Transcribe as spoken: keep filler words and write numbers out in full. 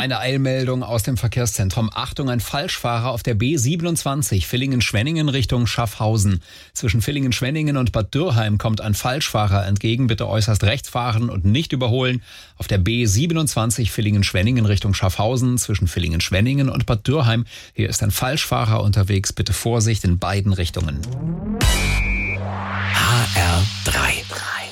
Eine Eilmeldung aus dem Verkehrszentrum. Achtung, ein Falschfahrer auf der B siebenundzwanzig Villingen-Schwenningen Richtung Schaffhausen. Zwischen Villingen-Schwenningen und Bad Dürrheim kommt ein Falschfahrer entgegen. Bitte äußerst rechts fahren und nicht überholen. Auf der B siebenundzwanzig Villingen-Schwenningen Richtung Schaffhausen zwischen Villingen-Schwenningen und Bad Dürrheim. Hier ist ein Falschfahrer unterwegs. Bitte Vorsicht in beiden Richtungen. H R drei.